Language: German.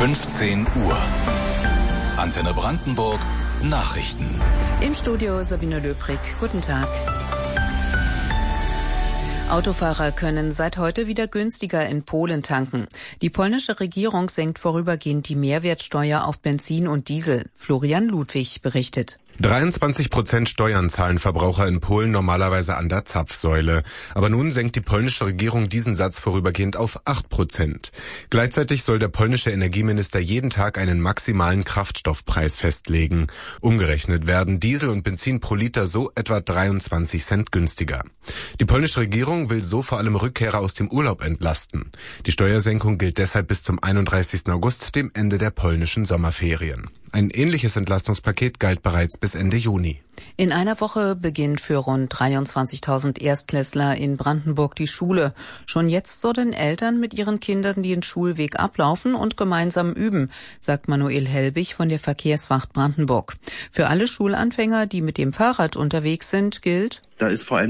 15 Uhr. Antenne Brandenburg. Nachrichten. Im Studio Sabine Löbrig. Guten Tag. Autofahrer können seit heute wieder günstiger in Polen tanken. Die polnische Regierung senkt vorübergehend die Mehrwertsteuer auf Benzin und Diesel. Florian Ludwig berichtet. 23% Steuern zahlen Verbraucher in Polen normalerweise an der Zapfsäule. Aber nun senkt die polnische Regierung diesen Satz vorübergehend auf 8%. Gleichzeitig soll der polnische Energieminister jeden Tag einen maximalen Kraftstoffpreis festlegen. Umgerechnet werden Diesel und Benzin pro Liter so etwa 23 Cent günstiger. Die polnische Regierung will so vor allem Rückkehrer aus dem Urlaub entlasten. Die Steuersenkung gilt deshalb bis zum 31. August, dem Ende der polnischen Sommerferien. Ein ähnliches Entlastungspaket galt bereits bis Ende Juni. In einer Woche beginnt für rund 23.000 Erstklässler in Brandenburg die Schule. Schon jetzt sollen Eltern mit ihren Kindern den Schulweg ablaufen und gemeinsam üben, sagt Manuel Helbig von der Verkehrswacht Brandenburg. Für alle Schulanfänger, die mit dem Fahrrad unterwegs sind, gilt: Da ist vor allem